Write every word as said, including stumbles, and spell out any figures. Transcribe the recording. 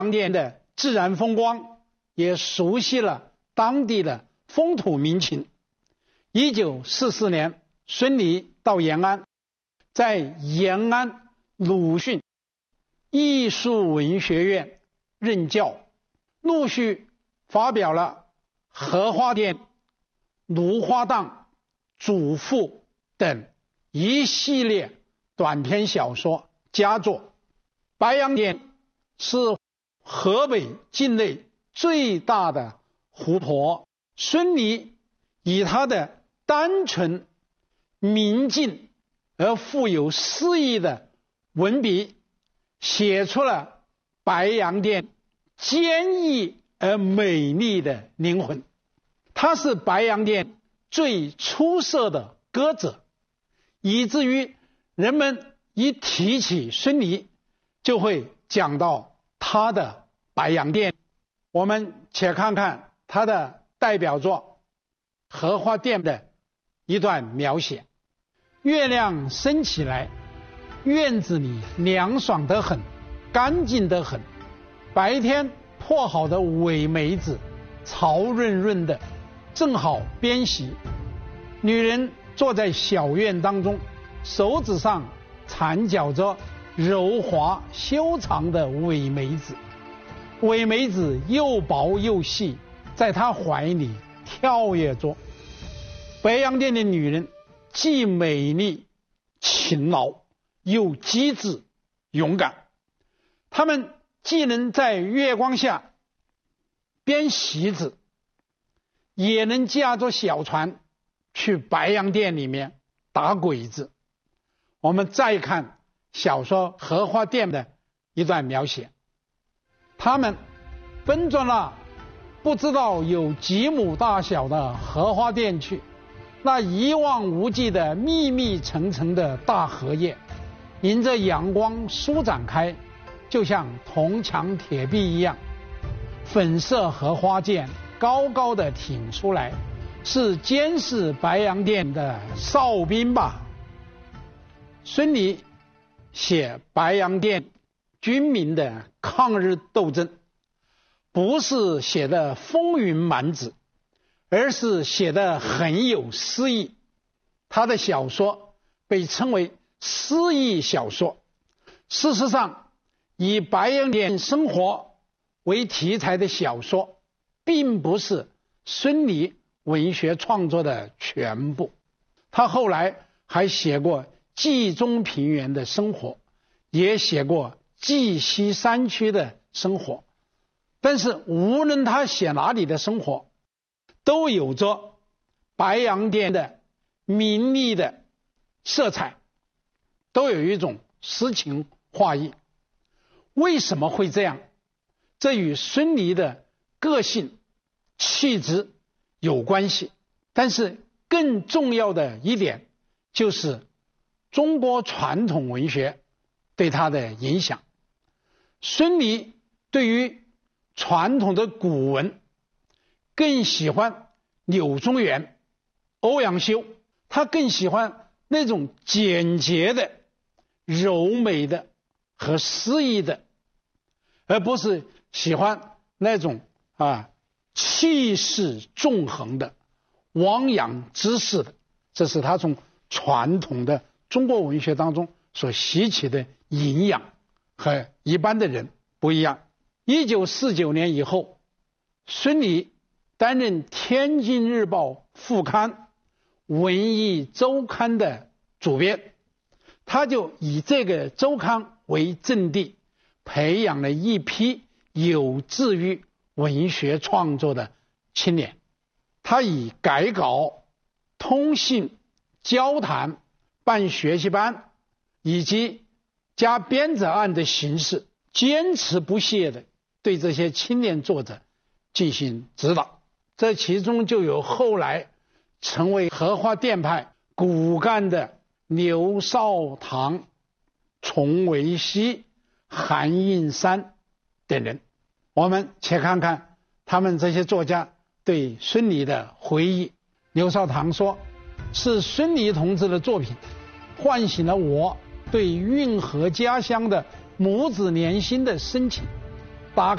阳店的自然风光，也熟悉了当地的风土民情。一九四四年，孙犁到延安，在延安鲁迅艺术文学院任教，陆续发表了《荷花店》《芦花荡》《祖父》等一系列短篇小说佳作。白洋淀是河北境内最大的湖泊，孙犁以他的单纯明净而富有诗意的文笔，写出了白洋淀坚毅而美丽的灵魂。他是白洋淀最出色的歌者，以至于人们一提起孙犁就会讲到他的白洋淀。我们且看看他的代表作《荷花店》的一段描写。月亮升起来，院子里凉爽得很，干净得很。白天破好的苇梅子潮润润的，正好编席。女人坐在小院当中，手指上缠绞着柔滑修长的苇梅子，苇梅子又薄又细，在她怀里跳跃着。白洋淀的女人既美丽勤劳，又机智勇敢。她们既能在月光下编席子，也能驾着小船去白洋淀里面打鬼子。我们再看小说《荷花店》的一段描写。他们奔着那不知道有几亩大小的荷花店去，那一望无际的密密层层的大荷叶，迎着阳光舒展开，就像铜墙铁壁一样。粉色荷花剑高高的挺出来，是监视白洋淀的哨兵吧？孙犁写白洋淀军民的抗日斗争，不是写的风云满纸，而是写的很有诗意。他的小说被称为诗意小说。事实上，以白洋淀生活为题材的小说并不是孙犁文学创作的全部。他后来还写过冀中平原的生活，也写过冀西山区的生活。但是无论他写哪里的生活，都有着白洋淀的明丽的色彩，都有一种诗情画意。为什么会这样？这与孙犁的个性气质有关系。但是更重要的一点就是中国传统文学对他的影响。孙犁对于传统的古文更喜欢柳宗元、欧阳修，他更喜欢那种简洁的、柔美的和诗意的，而不是喜欢那种啊气势纵横的、汪洋之势的。这是他从传统的中国文学当中所吸取的营养，和一般的人不一样。一九四九年以后，孙犁担任天津日报副刊文艺周刊的主编，他就以这个周刊为阵地，培养了一批有志于文学创作的青年。他以改稿、通信、交谈、办学习班以及加编者案的形式，坚持不懈地对这些青年作者进行指导。这其中就有后来成为荷花店派骨干的刘少棠、崇维熙、韩应山等人。我们且看看他们这些作家对孙犁的回忆。刘少棠说，是孙犁同志的作品唤醒了我对运河家乡的母子连心的深情。